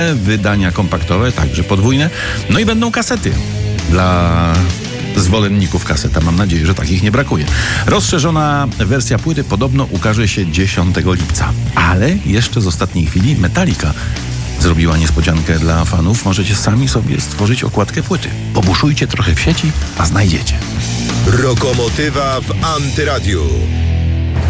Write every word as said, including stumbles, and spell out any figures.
wydania kompaktowe, także podwójne. No i będą kasety dla zwolenników kaseta. Mam nadzieję, że takich nie brakuje. Rozszerzona wersja płyty podobno ukaże się dziesiątego lipca. Ale jeszcze z ostatniej chwili Metallica zrobiła niespodziankę dla fanów. Możecie sami sobie stworzyć okładkę płyty. Pobuszujcie trochę w sieci, a znajdziecie. Rokomotywa w Antyradiu.